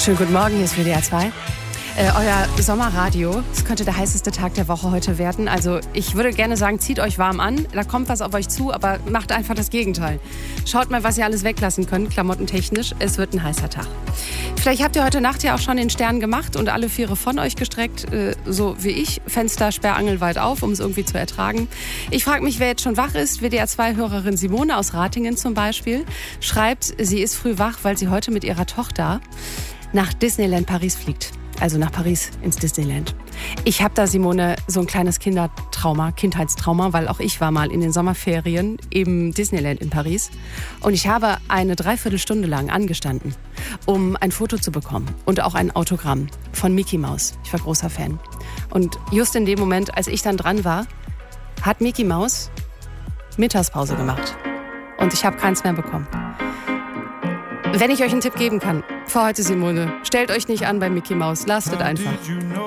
Schönen guten Morgen, hier ist WDR 2. Euer Sommerradio, es könnte der heißeste Tag der Woche heute werden. Also ich würde gerne sagen, zieht euch warm an, da kommt was auf euch zu, aber macht einfach das Gegenteil. Schaut mal, was ihr alles weglassen könnt, klamottentechnisch. Es wird ein heißer Tag. Vielleicht habt ihr heute Nacht ja auch schon den Stern gemacht und alle Viere von euch gestreckt, so wie ich. Fenster sperrangelweit auf, um es irgendwie zu ertragen. Ich frage mich, wer jetzt schon wach ist. WDR 2-Hörerin Simone aus Ratingen zum Beispiel schreibt, sie ist früh wach, weil sie heute mit ihrer Tochter nach Disneyland Paris fliegt. Also nach Paris ins Disneyland. Ich habe da, Simone, so ein kleines Kindheitstrauma, weil auch ich war mal in den Sommerferien im Disneyland in Paris. Und ich habe eine Dreiviertelstunde lang angestanden, um ein Foto zu bekommen und auch ein Autogramm von Mickey Mouse. Ich war großer Fan. Und just in dem Moment, als ich dann dran war, hat Mickey Mouse Mittagspause gemacht. Und ich habe keins mehr bekommen. Wenn ich euch einen Tipp geben kann, für heute, Simone, stellt euch nicht an bei Mickey Mouse, lasst es einfach.